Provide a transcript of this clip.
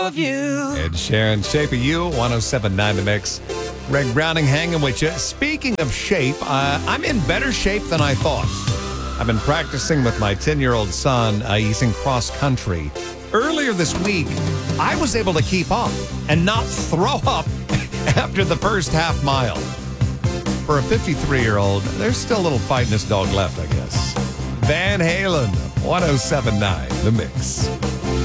of you. Ed Sheeran, Shape of You, 107.9 The Mix. Greg Browning hanging with you. Speaking of shape, I'm in better shape than I thought. I've been practicing with my 10-year-old son. He's in cross country. Earlier this week, I was able to keep up and not throw up after the first half mile. For a 53-year-old, there's still a little fight in this dog left, I guess. Van Halen, 107.9 The Mix.